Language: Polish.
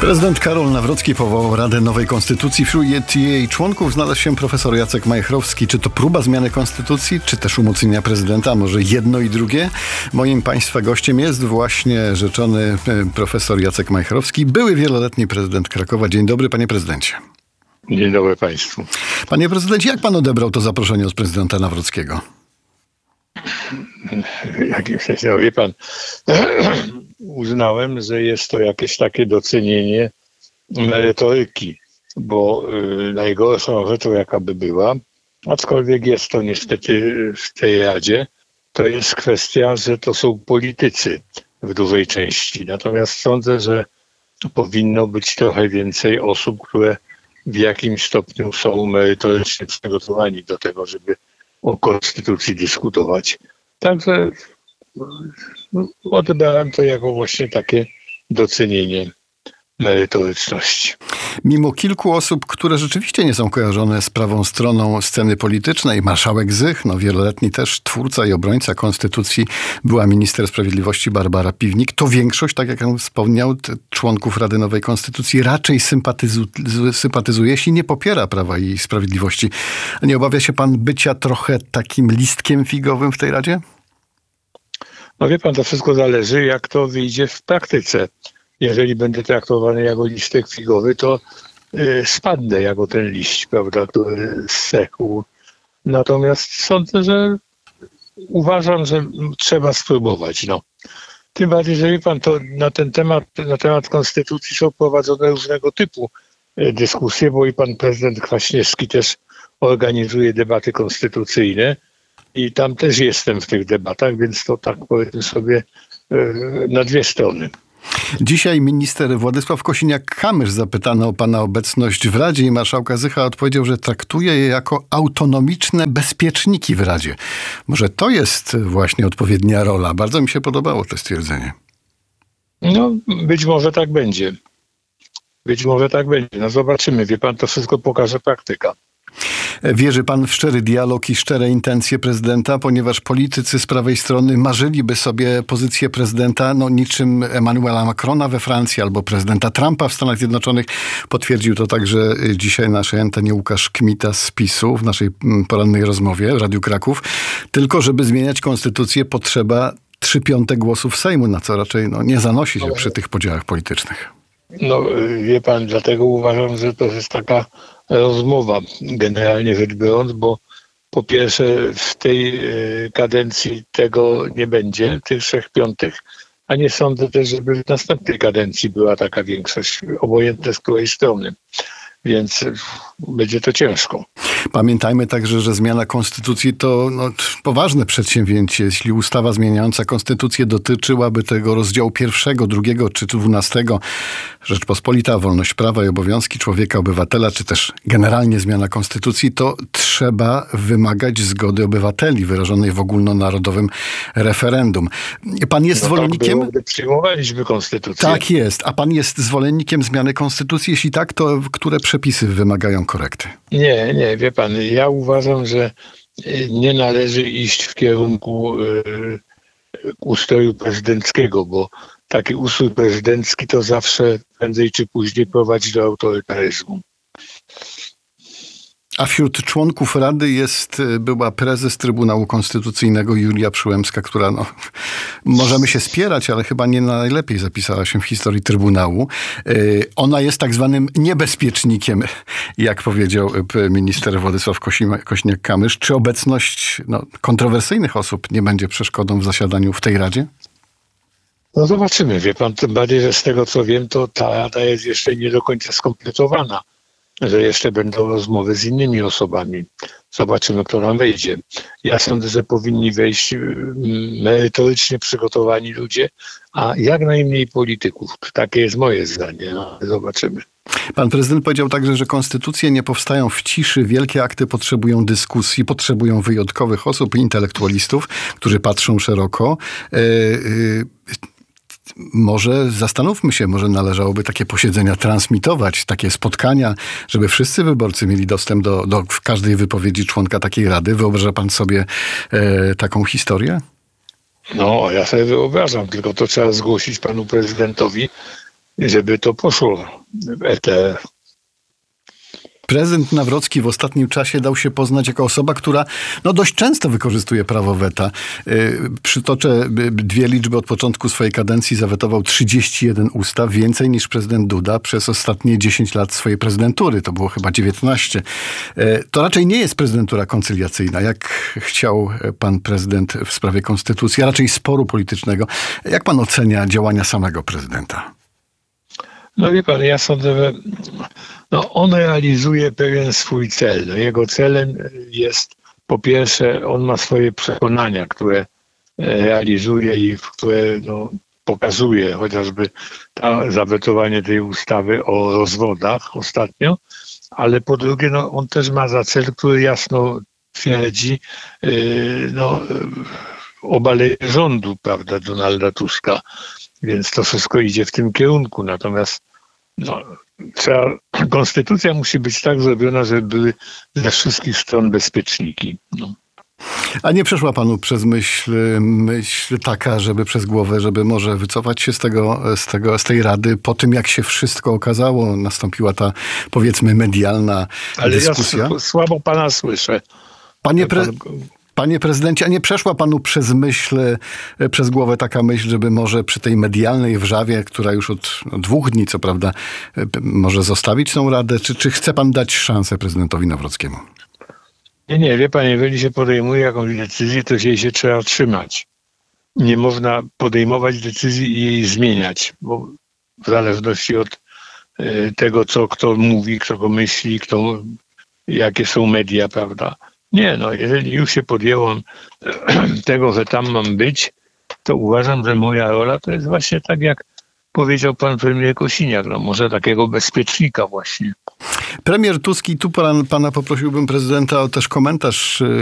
Prezydent Karol Nawrocki powołał Radę Nowej Konstytucji. Wśród jej członków znalazł się profesor Jacek Majchrowski. Czy to próba zmiany konstytucji, czy też umocnienia prezydenta? Może jedno i drugie? Moim państwa gościem jest właśnie rzeczony profesor Jacek Majchrowski, były wieloletni prezydent Krakowa. Dzień dobry, panie prezydencie. Dzień dobry państwu. Panie prezydencie, jak pan odebrał to zaproszenie od prezydenta Nawrockiego? Wie pan, uznałem, że jest to jakieś takie docenienie merytoryki, bo najgorszą rzeczą, jaka by była, aczkolwiek jest to niestety w tej Radzie, to jest kwestia, że to są politycy w dużej części. Natomiast sądzę, że powinno być trochę więcej osób, które w jakimś stopniu są merytorycznie przygotowani do tego, żeby o konstytucji dyskutować. Także odebrałem to jako właśnie takie docenienie merytoryczności. Mimo kilku osób, które rzeczywiście nie są kojarzone z prawą stroną sceny politycznej, marszałek Zych, wieloletni też twórca i obrońca konstytucji, była minister sprawiedliwości Barbara Piwnik, to większość, tak jak pan wspomniał, członków Rady Nowej Konstytucji raczej sympatyzuje, jeśli nie popiera Prawa i Sprawiedliwości. Nie obawia się pan bycia trochę takim listkiem figowym w tej Radzie? Wie pan, to wszystko zależy, jak to wyjdzie w praktyce. Jeżeli będę traktowany jako listek figowy, to spadnę jako ten liść, prawda, który zsechł. Natomiast sądzę, że uważam, że trzeba spróbować. Tym bardziej, że wie pan, to na temat konstytucji są prowadzone różnego typu dyskusje, bo i pan prezydent Kwaśniewski też organizuje debaty konstytucyjne i tam też jestem w tych debatach, więc to tak powiedzmy sobie na dwie strony. Dzisiaj minister Władysław Kosiniak-Kamysz zapytany o pana obecność w Radzie i marszałka Zycha odpowiedział, że traktuje je jako autonomiczne bezpieczniki w Radzie. Może to jest właśnie odpowiednia rola. Bardzo mi się podobało to stwierdzenie. Być może tak będzie. Zobaczymy. Wie pan, to wszystko pokaże praktyka. Wierzy pan w szczery dialog i szczere intencje prezydenta, ponieważ politycy z prawej strony marzyliby sobie pozycję prezydenta, niczym Emmanuela Macrona we Francji albo prezydenta Trumpa w Stanach Zjednoczonych. Potwierdził to także dzisiaj naszej antenie Łukasz Kmita z PiS-u w naszej porannej rozmowie w Radiu Kraków. Tylko żeby zmieniać konstytucję, potrzeba 3/5 głosów Sejmu, na co raczej nie zanosi się przy tych podziałach politycznych. Wie pan, dlatego uważam, że to jest taka rozmowa, generalnie rzecz biorąc, bo po pierwsze w tej kadencji tego nie będzie, tych 3/5, a nie sądzę też, żeby w następnej kadencji była taka większość, obojętne z której strony. Więc będzie to ciężko. Pamiętajmy także, że zmiana konstytucji to poważne przedsięwzięcie. Jeśli ustawa zmieniająca konstytucję dotyczyłaby tego rozdziału 1, 2 czy 12, Rzeczpospolita, wolność prawa i obowiązki człowieka, obywatela, czy też generalnie zmiana konstytucji, to trzeba wymagać zgody obywateli wyrażonej w ogólnonarodowym referendum. Pan jest zwolennikiem... Tak było, przyjmowaliśmy konstytucję. Tak jest. A pan jest zwolennikiem zmiany konstytucji? Jeśli tak, to które przepisy wymagają korekty? Nie, wie pan, ja uważam, że nie należy iść w kierunku ustroju prezydenckiego, bo taki ustrój prezydencki to zawsze prędzej czy później prowadzi do autorytaryzmu. A wśród członków Rady była prezes Trybunału Konstytucyjnego Julia Przyłębska, która możemy się spierać, ale chyba nie najlepiej zapisała się w historii Trybunału. Ona jest tak zwanym niebezpiecznikiem, jak powiedział minister Władysław Kosiniak-Kamysz. Czy obecność kontrowersyjnych osób nie będzie przeszkodą w zasiadaniu w tej Radzie? Zobaczymy, wie pan, tym bardziej, że z tego co wiem, to ta Rada jest jeszcze nie do końca skompletowana, że jeszcze będą rozmowy z innymi osobami. Zobaczymy, kto nam wejdzie. Ja sądzę, że powinni wejść merytorycznie przygotowani ludzie, a jak najmniej polityków. Takie jest moje zdanie. Zobaczymy. Pan prezydent powiedział także, że konstytucje nie powstają w ciszy. Wielkie akty potrzebują dyskusji, potrzebują wyjątkowych osób, intelektualistów, którzy patrzą szeroko. Może zastanówmy się, może należałoby takie posiedzenia transmitować, takie spotkania, żeby wszyscy wyborcy mieli dostęp do każdej wypowiedzi członka takiej rady. Wyobraża pan sobie taką historię? Ja sobie wyobrażam, tylko to trzeba zgłosić panu prezydentowi żeby to poszło w eter. Prezydent Nawrocki w ostatnim czasie dał się poznać jako osoba, która dość często wykorzystuje prawo weta. Przytoczę dwie liczby. Od początku swojej kadencji zawetował 31 ustaw, więcej niż prezydent Duda przez ostatnie 10 lat swojej prezydentury. To było chyba 19. To raczej nie jest prezydentura koncyliacyjna, jak chciał pan prezydent w sprawie konstytucji, a raczej sporu politycznego. Jak pan ocenia działania samego prezydenta? No wie pan, ja sądzę, że on realizuje pewien swój cel. Jego celem jest, po pierwsze, on ma swoje przekonania, które realizuje i które pokazuje, chociażby zawetowanie tej ustawy o rozwodach ostatnio, ale po drugie, on też ma za cel, który jasno twierdzi, obalenie rządu, prawda, Donalda Tuska. Więc to wszystko idzie w tym kierunku. Natomiast konstytucja musi być tak zrobiona, żeby były ze wszystkich stron bezpieczniki. A nie przeszła panu przez myśl taka, żeby przez głowę, żeby może wycofać się z tej rady po tym, jak się wszystko okazało, nastąpiła ta, powiedzmy, medialna dyskusja? Ale ja słabo pana słyszę. Panie prezydencie, a nie przeszła panu przez głowę taka myśl, żeby może przy tej medialnej wrzawie, która już od 2 dni, co prawda, może zostawić tą radę? Czy chce pan dać szansę prezydentowi Nawrockiemu? Nie, wie pan, jeżeli się podejmuje jakąś decyzję, to się trzeba trzymać. Nie można podejmować decyzji i jej zmieniać, bo w zależności od tego, co kto mówi, kto go myśli, jakie są media, prawda? Nie, jeżeli już się podjęłam tego, że tam mam być, to uważam, że moja rola to jest właśnie tak, jak powiedział pan premier Kosiniak, może takiego bezpiecznika właśnie. Premier Tusk, i tu pana poprosiłbym prezydenta o też komentarz